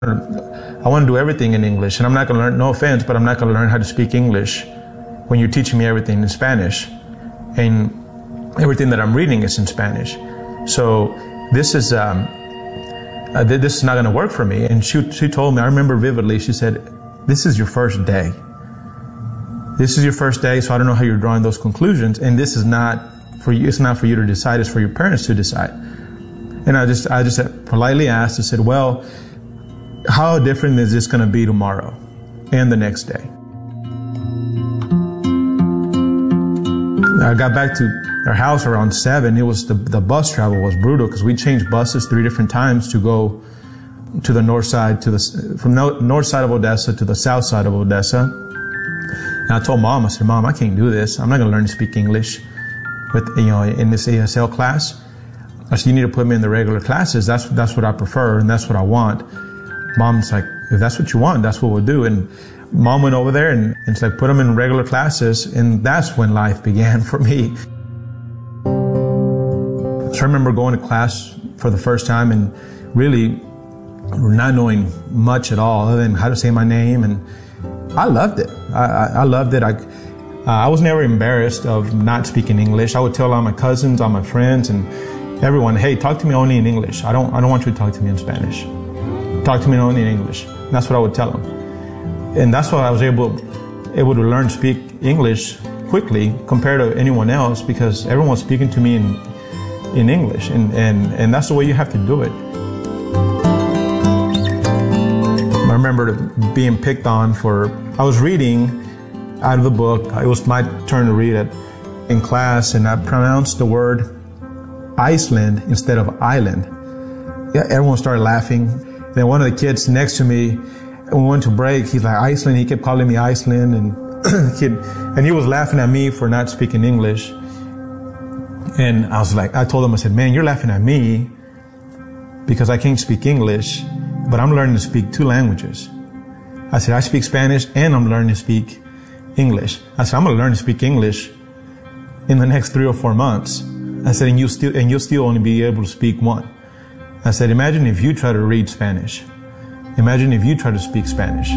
I want to do everything in English, and I'm not going to learn, no offense, but I'm not going to learn how to speak English when you're teaching me everything in Spanish, and everything that I'm reading is in Spanish. So this is not going to work for me. And she told me, I remember vividly, she said, this is your first day. This is your first day, so I don't know how you're drawing those conclusions, and this is not for you. It's not for you to decide. It's for your parents to decide. And I just politely asked. I said, well, how different is this going to be tomorrow and the next day? I got back to our house around 7. It was the bus travel was brutal because we changed buses 3 different times to go to the north side, from the north side of Odessa to the south side of Odessa. And I told Mom, I said, Mom, I can't do this. I'm not going to learn to speak English in this ASL class. I said, you need to put me in the regular classes. That's what I prefer, and that's what I want. Mom's like, if that's what you want, that's what we'll do. And Mom went over there and it's like, put them in regular classes, and that's when life began for me. So I remember going to class for the first time and really not knowing much at all other than how to say my name, and I loved it. I loved it. I was never embarrassed of not speaking English. I would tell all my cousins, all my friends, and everyone, hey, talk to me only in English. I don't want you to talk to me in Spanish. Talk to me only in English. And that's what I would tell them. And that's why I was able to learn to speak English quickly compared to anyone else, because everyone was speaking to me in English. And that's the way you have to do it. I remember being picked on I was reading out of the book. It was my turn to read it in class, and I pronounced the word Iceland instead of island. Yeah, everyone started laughing. Then one of the kids next to me, when we went to break, he's like, Iceland. He kept calling me Iceland, and he was laughing at me for not speaking English. And I told him, I said, man, you're laughing at me because I can't speak English, but I'm learning to speak 2 languages. I said, I speak Spanish and I'm learning to speak English. I said, I'm going to learn to speak English in the next 3 or 4 months. I said, and you'll still only be able to speak 1. I said, imagine if you try to read Spanish. Imagine if you try to speak Spanish.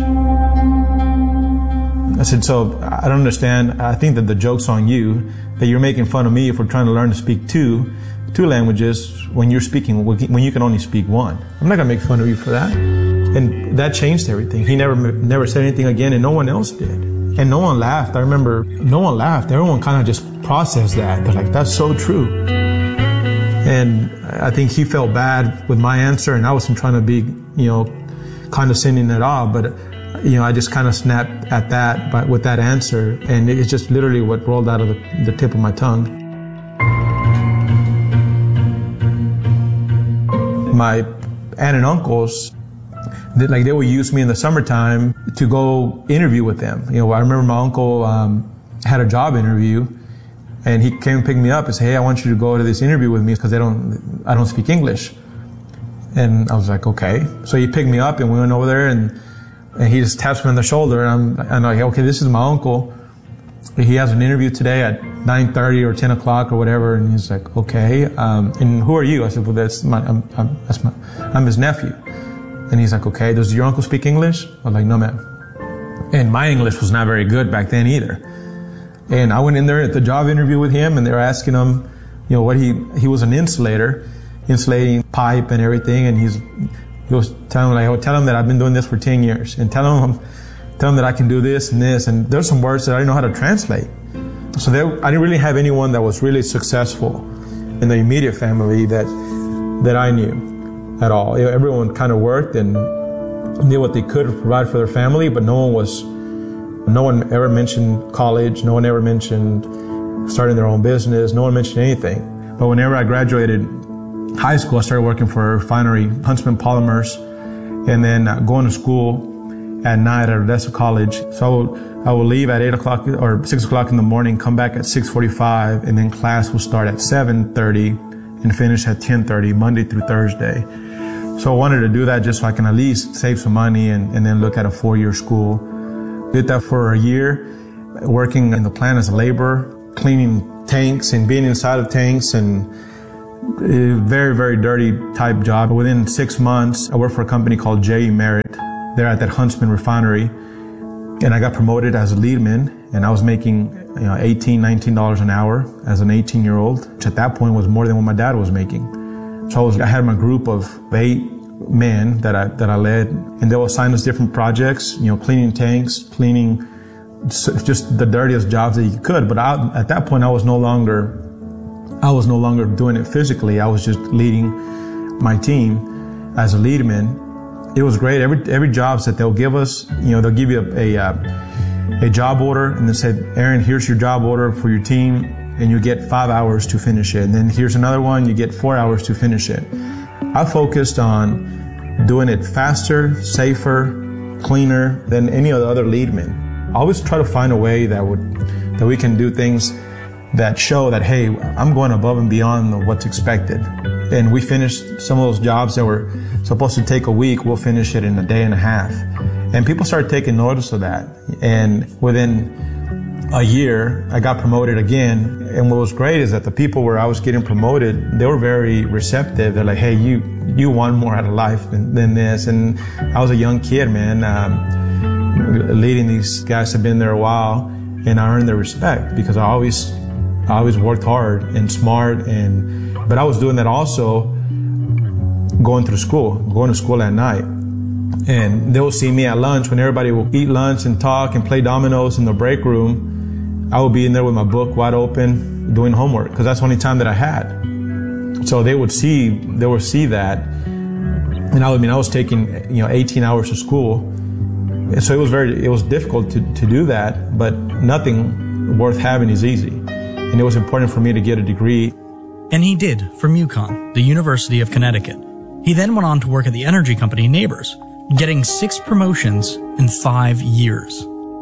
I said, so I don't understand. I think that the joke's on you, that you're making fun of me for trying to learn to speak two languages when you can only speak 1. I'm not going to make fun of you for that. And that changed everything. He never said anything again, and no one else did. And no one laughed. I remember no one laughed. Everyone kind of just processed that. They're like, that's so true. And I think he felt bad with my answer, and I wasn't trying to be, condescending at all. But, I just kind of snapped at that with that answer. And it's just literally what rolled out of the tip of my tongue. My aunt and uncles, they would use me in the summertime to go interview with them. I remember my uncle had a job interview, and he came and picked me up and said, hey, I want you to go to this interview with me because I don't speak English. And I was like, okay. So he picked me up and we went over there, and he just taps me on the shoulder, and I'm like, okay, this is my uncle. He has an interview today at 9:30 or 10 o'clock or whatever. And he's like, okay, and who are you? I said, well, I'm his nephew. And he's like, okay, does your uncle speak English? I was like, no, ma'am. And my English was not very good back then either. And I went in there at the job interview with him, and they were asking him, what he was an insulator, insulating pipe and everything. And he was telling me, tell him that I've been doing this for 10 years, and tell him that I can do this and this. And there's some words that I didn't know how to translate. So I didn't really have anyone that was really successful in the immediate family that I knew at all. Everyone kind of worked and did what they could to provide for their family, but no one ever mentioned college. No one ever mentioned starting their own business. No one mentioned anything. But whenever I graduated high school, I started working for a refinery, Huntsman Polymers, and then going to school at night at Odessa College. So I will leave at 8 o'clock or 6 o'clock in the morning, come back at 6:45, and then class will start at 7:30 and finish at 10:30, Monday through Thursday. So I wanted to do that just so I can at least save some money and then look at a 4-year school. Did that for a year, working in the plant as a laborer, cleaning tanks and being inside of tanks and a very, very dirty type job. Within 6 months, I worked for a company called J.E. Merritt. They're at that Huntsman refinery. And I got promoted as a leadman, and I was making $18, $19 an hour as an 18-year-old, which at that point was more than what my dad was making. So I had my group of 8 men that I led, and they will assign us different projects, cleaning tanks, cleaning just the dirtiest jobs that you could. But at that point, I was no longer doing it physically. I was just leading my team as a leadman. It was great. Every job that they'll give us, they'll give you a job order, and they said, Aaron, here's your job order for your team, and you get 5 hours to finish it. And then here's another one, you get 4 hours to finish it. I focused on doing it faster, safer, cleaner than any of the other leadmen. I always try to find a way that we can do things that show that, hey, I'm going above and beyond what's expected. And we finished some of those jobs that were supposed to take a week, we'll finish it in a day and a half. And people started taking notice of that. And within a year, I got promoted again. And what was great is that the people where I was getting promoted, they were very receptive. They're like, hey, you want more out of life than this. And I was a young kid, man, leading these guys have been there a while, and I earned their respect because I always worked hard and smart, but I was doing that also going to school at night. And they will see me at lunch when everybody will eat lunch and talk and play dominoes in the break room. I would be in there with my book wide open doing homework because that's the only time that I had. So they would see that. And I was taking 18 hours of school. And so it was difficult to do that, but nothing worth having is easy. And it was important for me to get a degree. And he did, from UConn, the University of Connecticut. He then went on to work at the energy company Nabors, getting 6 promotions in 5 years.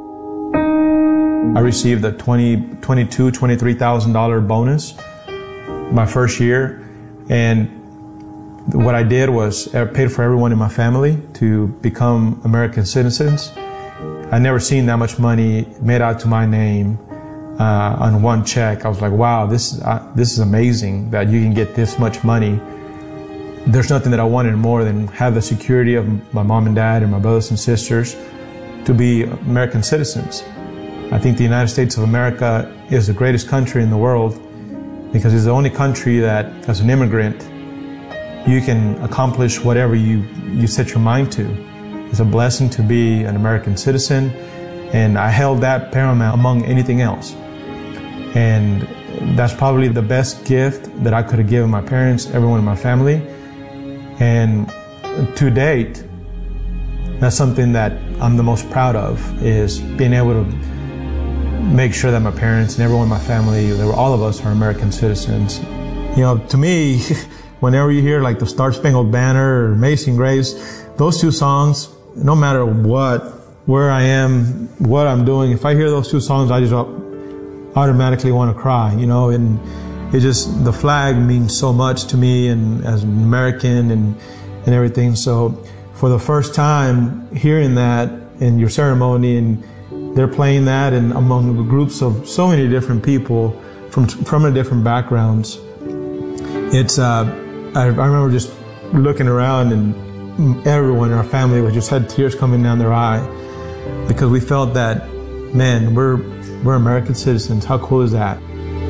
I received a $22,000, $23,000 bonus my first year. And what I did was I paid for everyone in my family to become American citizens. I'd never seen that much money made out to my name on one check. I was like, wow, this is amazing that you can get this much money. There's nothing that I wanted more than have the security of my mom and dad and my brothers and sisters to be American citizens. I think the United States of America is the greatest country in the world because it's the only country that, as an immigrant, you can accomplish whatever you set your mind to. It's a blessing to be an American citizen, and I held that paramount among anything else. And that's probably the best gift that I could have given my parents, everyone in my family. And to date, that's something that I'm the most proud of, is being able to make sure that my parents and everyone in my family, all of us are American citizens. To me, whenever you hear like the Star Spangled Banner or Amazing Grace, those two songs, no matter where I am, what I'm doing, if I hear those two songs, I just automatically want to cry, and the flag means so much to me and as an American and everything. So for the first time hearing that in your ceremony, and they're playing that and among groups of so many different people from different backgrounds, I remember just looking around, and everyone in our family just had tears coming down their eye because we felt that, man, we're American citizens. How cool is that?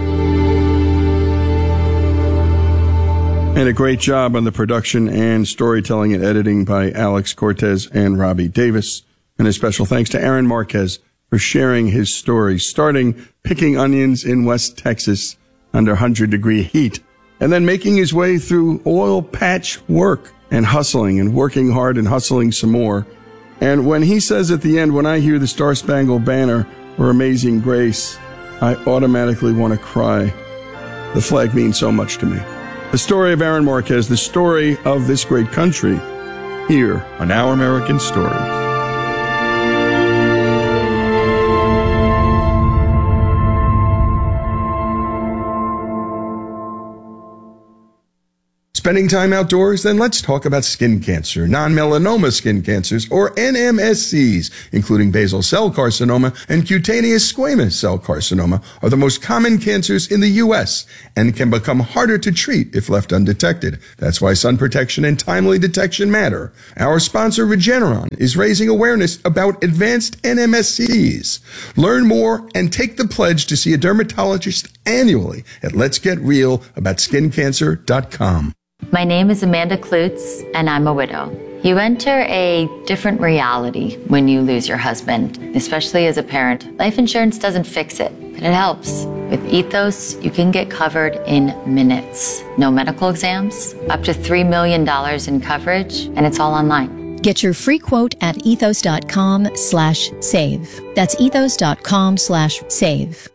And a great job on the production and storytelling and editing by Alex Cortez and Robbie Davis. And a special thanks to Aaron Marquez for sharing his story, starting picking onions in West Texas under 100-degree heat, and then making his way through oil patch work and hustling and working hard and hustling some more. And when he says at the end, when I hear the Star Spangled Banner or Amazing Grace, I automatically want to cry. The flag means so much to me. The story of Aaron Marquez, the story of this great country, here on Our American Stories. Spending time outdoors? Then let's talk about skin cancer. Non-melanoma skin cancers, or NMSCs, including basal cell carcinoma and cutaneous squamous cell carcinoma, are the most common cancers in the U.S. and can become harder to treat if left undetected. That's why sun protection and timely detection matter. Our sponsor, Regeneron, is raising awareness about advanced NMSCs. Learn more and take the pledge to see a dermatologist annually at letsgetrealaboutSkinCancer.com. My name is Amanda Klutz, and I'm a widow. You enter a different reality when you lose your husband, especially as a parent. Life insurance doesn't fix it, but it helps. With Ethos, you can get covered in minutes. No medical exams, up to $3 million in coverage, and it's all online. Get your free quote at ethos.com/save. That's ethos.com/save.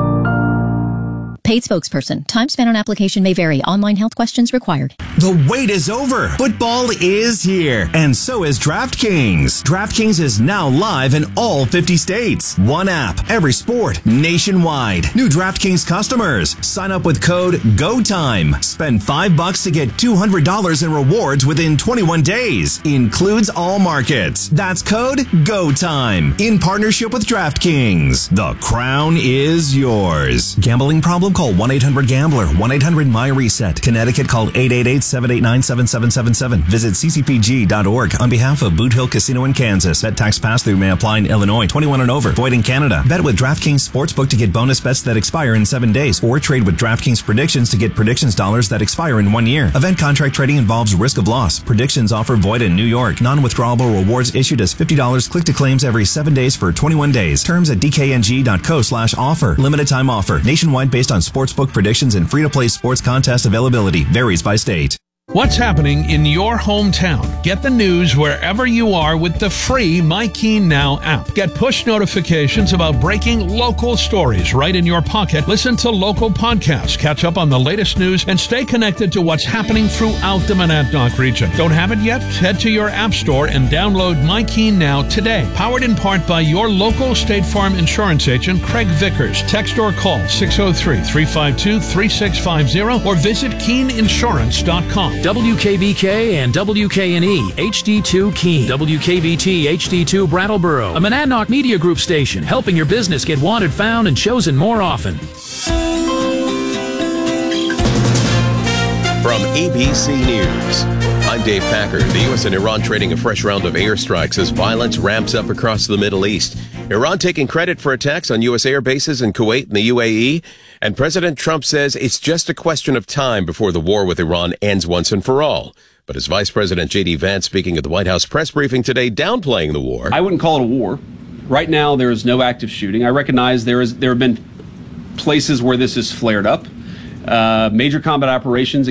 Paid spokesperson. Time spent on application may vary. Online health questions required. The wait is over. Football is here, and so is DraftKings. DraftKings is now live in all 50 states. One app, every sport, nationwide. New DraftKings customers. Sign up with code GOTIME. Spend $5 to get $200 in rewards within 21 days. Includes all markets. That's code GOTIME. In partnership with DraftKings. The crown is yours. Gambling problem? Call 1-800-GAMBLER. 1-800-MY-RESET. Connecticut, call 888-789-7777. Visit ccpg.org. On behalf of Boot Hill Casino in Kansas. Bet tax pass-through may apply in Illinois. 21 and over. Void in Canada. Bet with DraftKings Sportsbook to get bonus bets that expire in 7 days. Or trade with DraftKings Predictions to get predictions dollars that expire in 1 year. Event contract trading involves risk of loss. Predictions offer void in New York. Non-withdrawable rewards issued as $50. Click to claims every 7 days for 21 days. Terms at dkng.co/offer. Limited time offer. Nationwide based on sportsbook predictions and free-to-play sports contest availability. Varies by state. What's happening in your hometown? Get the news wherever you are with the free MyKeen Now app. Get push notifications about breaking local stories right in your pocket. Listen to local podcasts, catch up on the latest news, and stay connected to what's happening throughout the Monadnock region. Don't have it yet? Head to your app store and download MyKeen Now today. Powered in part by your local State Farm insurance agent, Craig Vickers. Text or call 603-352-3650 or visit KeenInsurance.com. WKBK and WKNE HD2 Keene. WKBT HD2 Brattleboro. A Monadnock Media Group station, helping your business get wanted, found, and chosen more often. From ABC News, I'm Dave Packer. The U.S. and Iran trading a fresh round of airstrikes as violence ramps up across the Middle East. Iran taking credit for attacks on U.S. air bases in Kuwait and the UAE. And President Trump says it's just a question of time before the war with Iran ends once and for all. But as Vice President J.D. Vance, speaking at the White House press briefing today, downplaying the war. I wouldn't call it a war. Right now, there is no active shooting. I recognize there have been places where this has flared up. Major combat operations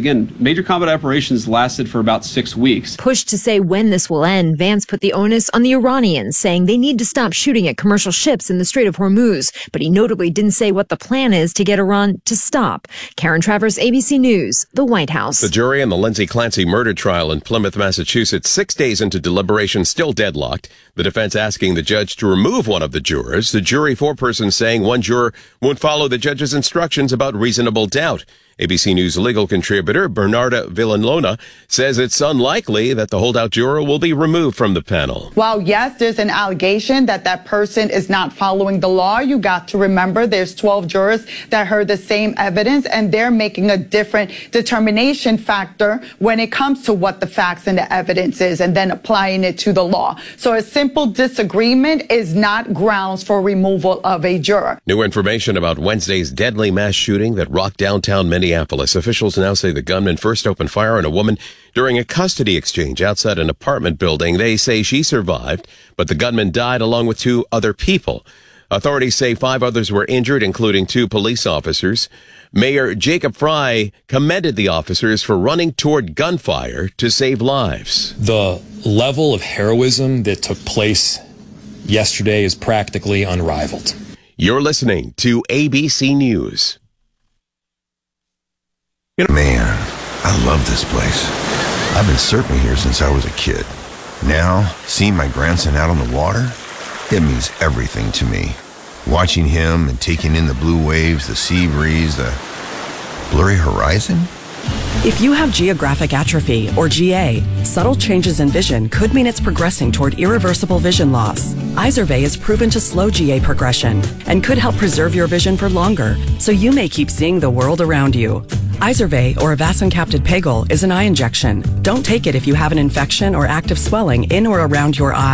lasted for about 6 weeks. Pushed to say when this will end, Vance put the onus on the Iranians, saying they need to stop shooting at commercial ships in the Strait of Hormuz. But he notably didn't say what the plan is to get Iran to stop. Karen Travers, ABC News, the White House. The jury in the Lindsay Clancy murder trial in Plymouth, Massachusetts, 6 days into deliberation, still deadlocked. The defense asking the judge to remove one of the jurors. The jury, 4 persons, saying one juror won't follow the judge's instructions about reasonable doubt. ABC News legal contributor Bernarda Villalona says it's unlikely that the holdout juror will be removed from the panel. While, yes, there's an allegation that person is not following the law, you got to remember there's 12 jurors that heard the same evidence, and they're making a different determination factor when it comes to what the facts and the evidence is and then applying it to the law. So a simple disagreement is not grounds for removal of a juror. New information about Wednesday's deadly mass shooting that rocked downtown Minneapolis. Officials now say the gunman first opened fire on a woman during a custody exchange outside an apartment building. They say she survived, but the gunman died along with 2 other people. Authorities say 5 others were injured, including 2 police officers. Mayor Jacob Fry commended the officers for running toward gunfire to save lives. The level of heroism that took place yesterday is practically unrivaled. You're listening to ABC News. Man, I love this place. I've been surfing here since I was a kid. Now, seeing my grandson out on the water, it means everything to me. Watching him and taking in the blue waves, the sea breeze, the blurry horizon, If you have geographic atrophy, or GA, subtle changes in vision could mean it's progressing toward irreversible vision loss. Izervay is proven to slow GA progression and could help preserve your vision for longer, so you may keep seeing the world around you. Izervay, or avacincaptad pegol, is an eye injection. Don't take it if you have an infection or active swelling in or around your eye.